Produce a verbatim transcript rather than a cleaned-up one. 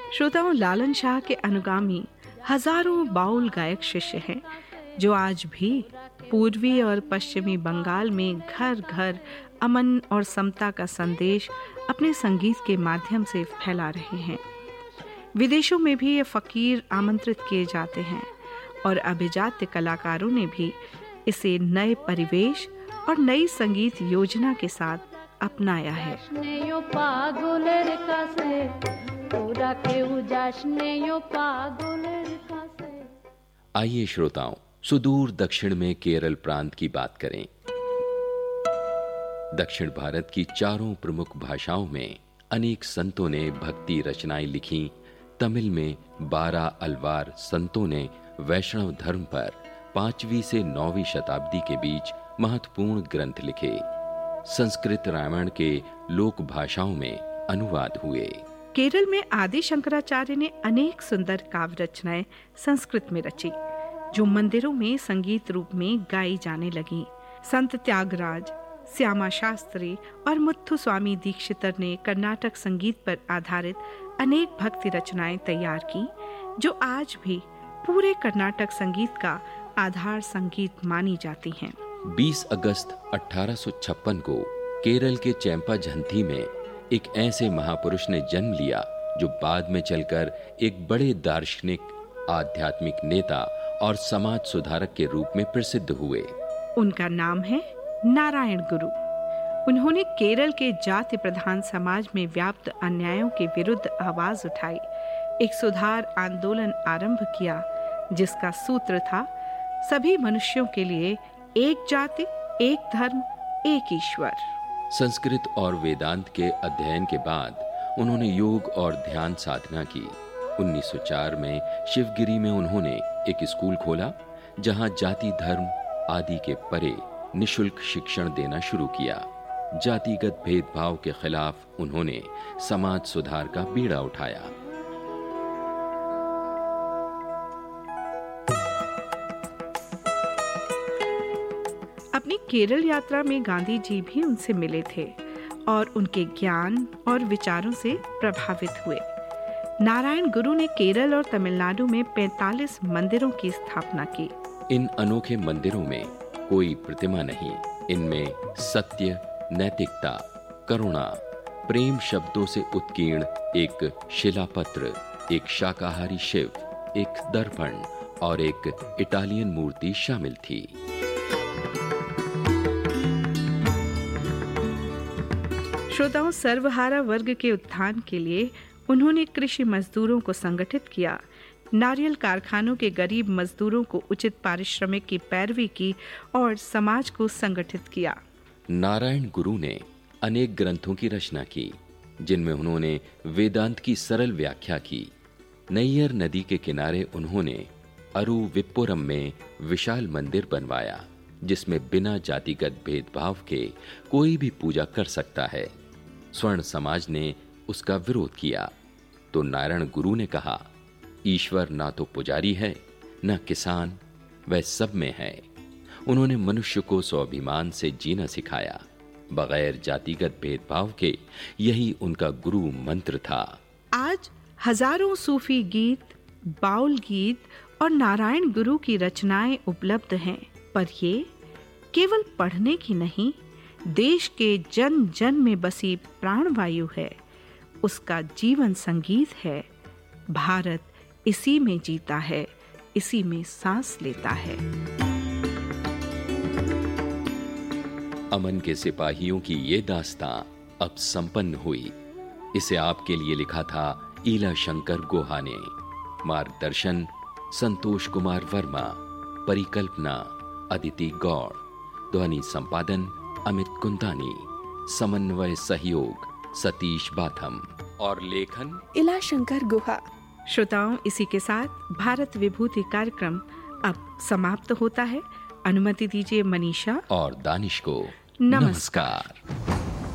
श्रोताओं, लालन शाह के अनुगामी हजारों बाउल गायक शिष्य हैं जो आज भी पूर्वी और पश्चिमी बंगाल में घर घर अमन और समता का संदेश अपने संगीत के माध्यम से फैला रहे हैं। विदेशों में भी ये फकीर आमंत्रित किए जाते हैं और अभिजात्य कलाकारों ने भी इसे नए परिवेश और नई संगीत योजना के साथ अपनाया है। आइए श्रोताओं, सुदूर दक्षिण में केरल प्रांत की बात करें। दक्षिण भारत की चारों प्रमुख भाषाओं में अनेक संतों ने भक्ति रचनाएं लिखी। तमिल में बारह अलवार संतों ने वैष्णव धर्म पर पांचवी से नौवीं शताब्दी के बीच महत्वपूर्ण ग्रंथ लिखे। संस्कृत रामायण के लोक भाषाओं में अनुवाद हुए। केरल में आदि शंकराचार्य ने अनेक सुंदर काव्य रचनाएं संस्कृत में रची, जो मंदिरों में संगीत रूप में गाई जाने लगी। संत त्यागराज, श्यामा शास्त्री और मुत्थु स्वामी दीक्षितर ने कर्नाटक संगीत पर आधारित अनेक भक्ति रचनाएं तैयार की, जो आज भी पूरे कर्नाटक संगीत का आधार संगीत मानी जाती हैं। बीस अगस्त अठारह सौ छप्पन को केरल के चैंपाझंथी में एक ऐसे महापुरुष ने जन्म लिया जो बाद में चलकर एक बड़े दार्शनिक, आध्यात्मिक नेता और समाज सुधारक के रूप में प्रसिद्ध हुए। उनका नाम है नारायण गुरु। उन्होंने केरल के जाति प्रधान समाज में व्याप्त अन्यायों के विरुद्ध आवाज उठाई, एक सुधार आंदोलन आरंभ किया जिसका सूत्र था सभी मनुष्यों के लिए एक जाति, एक धर्म, एक ईश्वर। संस्कृत और वेदांत के अध्ययन के बाद उन्होंने योग और ध्यान साधना की। उन्नीस सौ चार में शिवगिरी में उन्होंने एक स्कूल खोला जहां जाति धर्म आदि के परे निशुल्क शिक्षण देना शुरू किया। जातिगत भेदभाव के खिलाफ उन्होंने समाज सुधार का बीड़ा उठाया। अपनी केरल यात्रा में गांधी जी भी उनसे मिले थे और उनके ज्ञान और विचारों से प्रभावित हुए। नारायण गुरु ने केरल और तमिलनाडु में पैंतालीस मंदिरों की स्थापना की। इन अनोखे मंदिरों में कोई प्रतिमा नहीं। इनमें सत्य, नैतिकता, करुणा, प्रेम शब्दों से उत्कीर्ण एक शिलापत्र, एक शाकाहारी शिव, एक दर्पण और एक इटालियन मूर्ति शामिल थी। श्रोताओं, सर्वहारा वर्ग के उत्थान के लिए उन्होंने कृषि मजदूरों को संगठित किया, नारियल कारखानों के गरीब मजदूरों को उचित पारिश्रमिक की पैरवी की और समाज को संगठित किया। नारायण गुरु ने अनेक ग्रंथों की रचना की, जिनमें उन्होंने वेदांत की सरल व्याख्या की। नैयर नदी के किनारे उन्होंने अरुविप्पुरम में विशाल मंदिर बनवाया, जिसमें बिना जातिगत भेदभाव के कोई भी पूजा कर सकता है। स्वर्ण समाज ने उसका विरोध किया तो नारायण गुरु ने कहा, ईश्वर ना तो पुजारी है, न किसान, वह सब में है। उन्होंने मनुष्य को स्वाभिमान से जीना सिखाया, बगैर जातिगत भेदभाव के। यही उनका गुरु मंत्र था। आज हजारों सूफी गीत, बाउल गीत और नारायण गुरु की रचनाएं उपलब्ध हैं, पर ये केवल पढ़ने की नहीं, देश के जन जन में बसी प्राणवायु है। उसका जीवन संगीत है। भारत इसी में जीता है, इसी में सांस लेता है। अमन के सिपाहियों की ये दास्तां अब संपन्न हुई। इसे आपके लिए लिखा था ईला शंकर गुहा ने। मार्गदर्शन संतोष कुमार वर्मा, परिकल्पना अदिति गौड़, ध्वनि संपादन अमित कुंदानी, समन्वय सहयोग सतीश बाथम और लेखन ईला शंकर गुहा। श्रोताओं, इसी के साथ भारत विभूति कार्यक्रम अब समाप्त होता है। अनुमति दीजिए मनीषा और दानिश को नमस्कार।